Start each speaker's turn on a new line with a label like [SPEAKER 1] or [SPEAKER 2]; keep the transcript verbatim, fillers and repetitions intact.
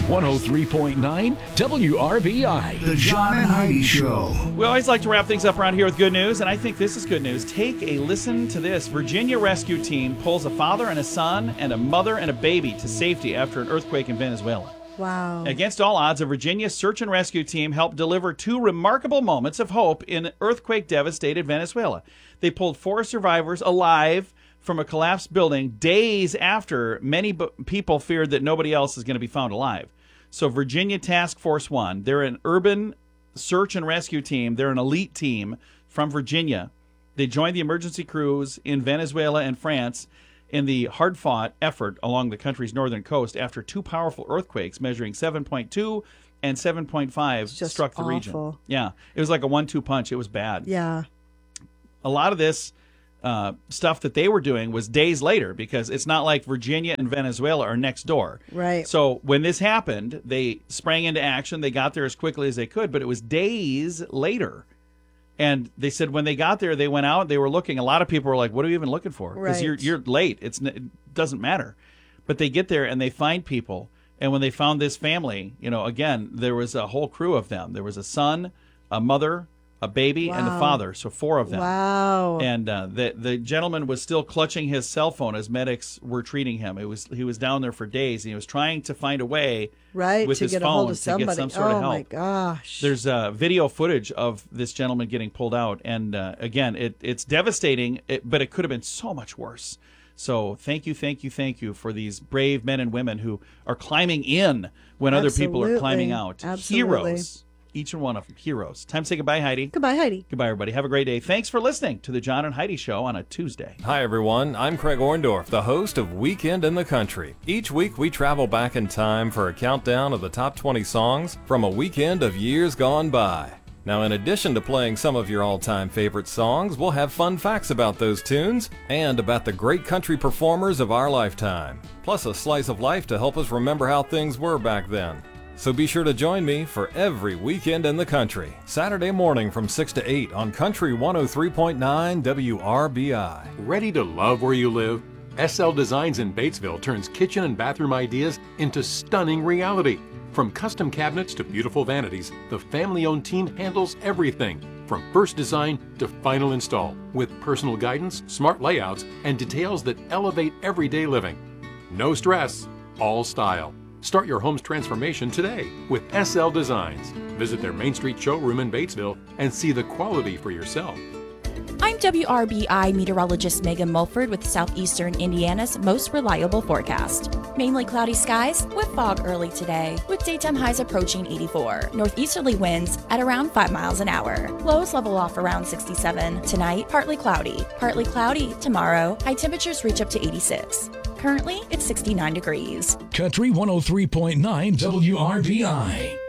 [SPEAKER 1] one oh three point nine W R B I.
[SPEAKER 2] The John and Heidi Show.
[SPEAKER 3] We always like to wrap things up around here with good news, and I think this is good news. Take a listen to this. Virginia rescue team pulls a father and a son and a mother and a baby to safety after an earthquake in Venezuela.
[SPEAKER 4] Wow.
[SPEAKER 3] Against all odds, a Virginia search and rescue team helped deliver two remarkable moments of hope in earthquake-devastated Venezuela. They pulled four survivors alive from a collapsed building days after many b- people feared that nobody else is going to be found alive. So Virginia Task Force One, they're an urban search and rescue team. They're an elite team from Virginia. They joined the emergency crews in Venezuela and France in the hard-fought effort along the country's northern coast after two powerful earthquakes measuring seven point two and seven point five struck the
[SPEAKER 4] awful.
[SPEAKER 3] region. Yeah, it was like a one two punch. It was bad.
[SPEAKER 4] Yeah.
[SPEAKER 3] A lot of this uh, stuff that they were doing was days later because it's not like Virginia and Venezuela are next door.
[SPEAKER 4] Right.
[SPEAKER 3] So when this happened, they sprang into action. They got there as quickly as they could, but it was days later. And they said when they got there, they went out, they were looking. A lot of people were like, what are we even looking for? Because
[SPEAKER 4] Right.
[SPEAKER 3] you're, you're late. It's, it doesn't matter. But they get there and they find people. And when they found this family, you know, again, there was a whole crew of them. There was a son, a mother, a baby, and a
[SPEAKER 4] Wow.
[SPEAKER 3] father. So four of them.
[SPEAKER 4] Wow.
[SPEAKER 3] And uh, the the gentleman was still clutching his cell phone as medics were treating him. It was he was down there for days, and he was trying to find a way
[SPEAKER 4] right.
[SPEAKER 3] with
[SPEAKER 4] to
[SPEAKER 3] his
[SPEAKER 4] get
[SPEAKER 3] phone
[SPEAKER 4] a hold of
[SPEAKER 3] to
[SPEAKER 4] somebody.
[SPEAKER 3] get some sort
[SPEAKER 4] oh
[SPEAKER 3] of help.
[SPEAKER 4] my gosh.
[SPEAKER 3] There's uh, video footage of this gentleman getting pulled out, and uh, again, it it's devastating, it, but it could have been so much worse. So thank you, thank you, thank you for these brave men and women who are climbing in when other people are climbing out.
[SPEAKER 4] Absolutely.
[SPEAKER 3] Heroes. Each and one of them, heroes. Time to say goodbye, Heidi.
[SPEAKER 4] Goodbye, Heidi.
[SPEAKER 3] Goodbye, everybody. Have a great day. Thanks for listening to the John and Heidi Show on a Tuesday.
[SPEAKER 5] Hi, everyone. I'm Craig Orndorff, the host of Weekend in the Country. Each week, we travel back in time for a countdown of the top twenty songs from a weekend of years gone by. Now, in addition to playing some of your all-time favorite songs, we'll have fun facts about those tunes and about the great country performers of our lifetime, plus a slice of life to help us remember how things were back then. So be sure to join me for every Weekend in the Country, Saturday morning from six to eight on Country one oh three point nine W R B I.
[SPEAKER 6] Ready to love where you live? S L Designs in Batesville turns kitchen and bathroom ideas into stunning reality. From custom cabinets to beautiful vanities, the family-owned team handles everything, from first design to final install, with personal guidance, smart layouts, and details that elevate everyday living. No stress, all style. Start your home's transformation today with S L Designs. Visit their Main Street showroom in Batesville and see the quality for yourself.
[SPEAKER 7] I'm W R B I meteorologist Megan Mulford with Southeastern Indiana's most reliable forecast. Mainly cloudy skies with fog early today, with daytime highs approaching eighty-four. Northeasterly winds at around five miles an hour. Lows level off around sixty-seven. Tonight, partly cloudy. Partly cloudy tomorrow. High temperatures reach up to eighty-six. Currently, it's sixty-nine degrees.
[SPEAKER 1] Country one oh three point nine W R B I.